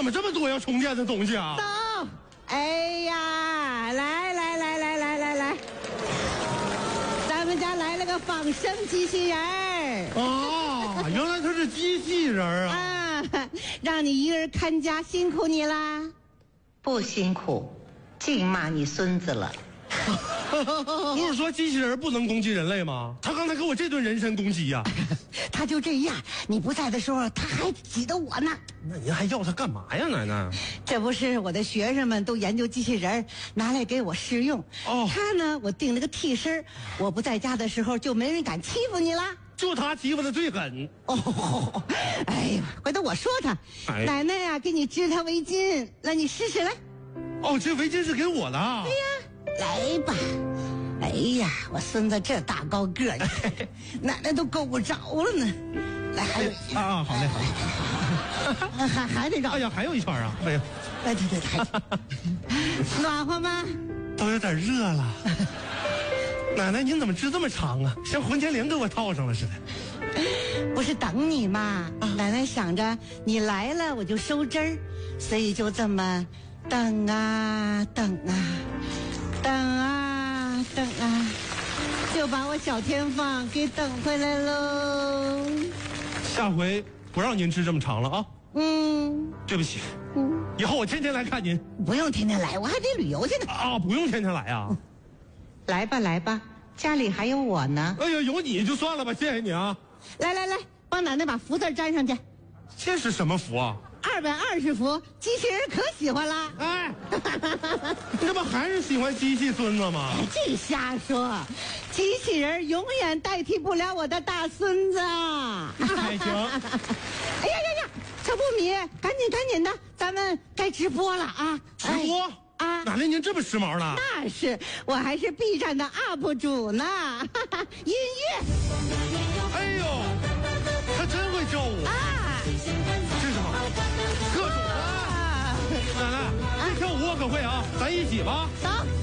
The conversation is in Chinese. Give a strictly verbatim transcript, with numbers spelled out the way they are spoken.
怎么这么多要充电的东西啊？ 走，哎呀，来来来来来来来，咱们家来了个仿生机器人儿啊，原来他是机器人啊！ 啊，让你一个人看家，辛苦你啦。 不辛苦，净骂你孙子了。 不是说机器人不能攻击人类吗？他刚才给我这顿人身攻击呀、啊！ 他就这样，你不在的时候，他还挤得我呢。 那您还要他干嘛呀，奶奶？ 这不是我的学生们都研究机器人，拿来给我试用。 哦， 他呢，我定了个替身，我不在家的时候，就没人敢欺负你了。 就他欺负的最狠。 哦，哎呀，回头我说他， 哎、 奶奶呀、啊，给你织条围巾，来你试试来。 哦，这围巾是给我的。 对呀，来吧。哎呀，我孙子这大高个儿，奶奶都够不着了呢。来，还有啊啊，好嘞好嘞， 还还得找。 哎呀，还有一圈啊！哎呀， 哎对对对，暖和吗？ 都有点热了。奶奶，您怎么织这么长啊？像混天绫给我套上了似的。 不是等你嘛？啊、奶奶想着你来了我就收针儿，所以就这么等啊等啊等啊等啊，就把我小天放给等回来喽。 下回不让您织这么长了啊。 嗯， 对不起。 嗯， 以后我天天来看您。 不用天天来，我还得旅游去呢。 啊，不用天天来啊。 来吧来吧，家里还有我呢。 哎呀，有你就算了吧，谢谢你啊。 来来来，帮奶奶把福字粘上去。 这是什么福啊？ 二百二十幅，机器人可喜欢了。 哎，你这不还是喜欢机器孙子吗？ 净瞎说，机器人永远代替不了我的大孙子。 还行。 哎呀呀呀，小布米，赶紧赶紧的，咱们该直播了啊！ 直播。哎啊，哪来您这么时髦呢？ 那是，我还是 B 站的 U P 主呢。音乐， 哎呦，他真会跳舞啊！ 这是什么？各种啊！奶奶，这跳舞我可会啊，咱一起吧。 走。